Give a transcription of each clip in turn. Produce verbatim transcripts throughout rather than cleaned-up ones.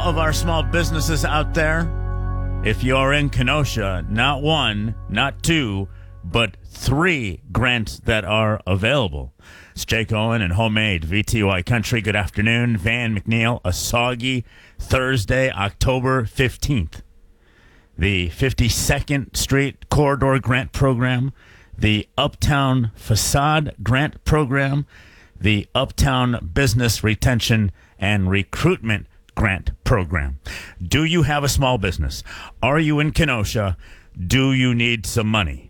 of our small businesses out there. If you're in Kenosha, not one, not two, but three grants that are available. It's Jake Owen and Homemade, V T Y Country. Good afternoon. Van McNeil, a soggy Thursday, October fifteenth. The fifty-second Street Corridor Grant Program, the Uptown Facade Grant Program, the Uptown Business Retention and Recruitment Grant Program. Do you have a small business? Are you in Kenosha? Do you need some money?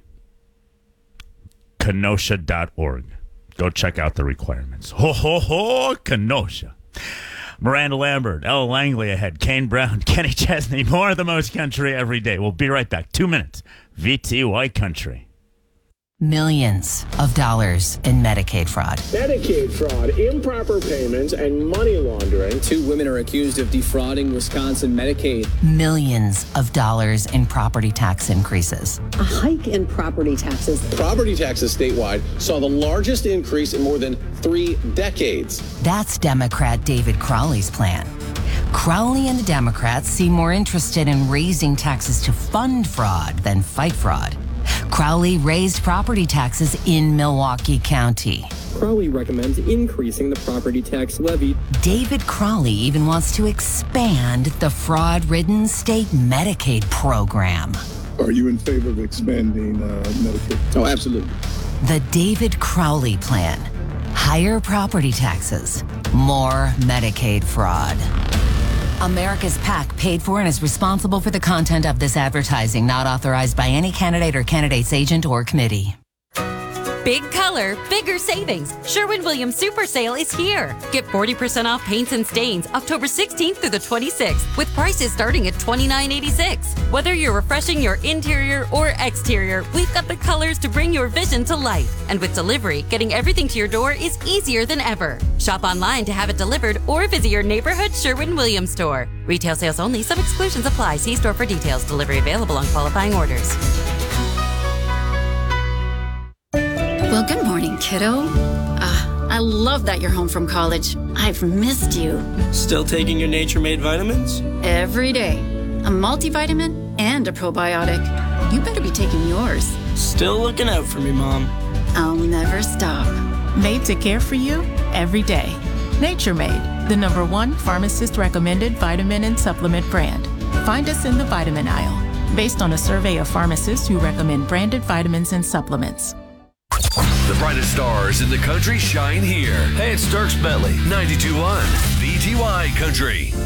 Kenosha dot org. Go check out the requirements. Ho, ho, ho, Kenosha. Miranda Lambert, Ella Langley ahead, Kane Brown, Kenny Chesney, more of the most country every day. We'll be right back. Two minutes. V T Y Country. Millions of dollars in Medicaid fraud. Medicaid fraud, improper payments, and money laundering. Two women are accused of defrauding Wisconsin Medicaid. Millions of dollars in property tax increases. A hike in property taxes. Property taxes statewide saw the largest increase in more than three decades. That's Democrat David Crowley's plan. Crowley and the Democrats seem more interested in raising taxes to fund fraud than fight fraud. Crowley raised property taxes in Milwaukee County. Crowley recommends increasing the property tax levy. David Crowley even wants to expand the fraud-ridden state Medicaid program. Are you in favor of expanding uh, Medicaid? Oh, absolutely. The David Crowley plan. Higher property taxes, more Medicaid fraud. America's PAC paid for and is responsible for the content of this advertising, not authorized by any candidate or candidate's agent or committee. Big color, bigger savings. Sherwin-Williams Super Sale is here. Get forty percent off paints and stains October sixteenth through the twenty-sixth with prices starting at twenty-nine eighty-six. Whether you're refreshing your interior or exterior, we've got the colors to bring your vision to life. And with delivery, getting everything to your door is easier than ever. Shop online to have it delivered or visit your neighborhood Sherwin-Williams store. Retail sales only. Some exclusions apply. See store for details. Delivery available on qualifying orders. Well, good morning, kiddo. Uh, I love that you're home from college. I've missed you. Still taking your Nature Made vitamins? Every day. A multivitamin and a probiotic. You better be taking yours. Still looking out for me, Mom. I'll never stop. Made to care for you every day. Nature Made, the number one pharmacist-recommended vitamin and supplement brand. Find us in the vitamin aisle, based on a survey of pharmacists who recommend branded vitamins and supplements. The brightest stars in the country shine here. Hey, it's Dirks Bentley, ninety-two point one V T Y Country.